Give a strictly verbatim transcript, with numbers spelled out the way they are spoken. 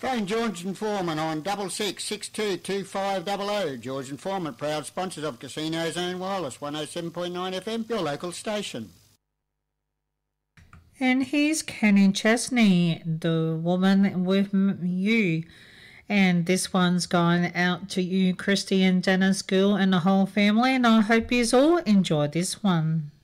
Phone George and Foreman on double six six two two five double oh. George and Foreman, proud sponsors of Casino Zone Wireless, one oh seven point nine F M, your local station. And here's Kenny Chesney, The Woman With You. And this one's going out to you, Christy and Dennis Gould, and the whole family. And I hope you all enjoy this one.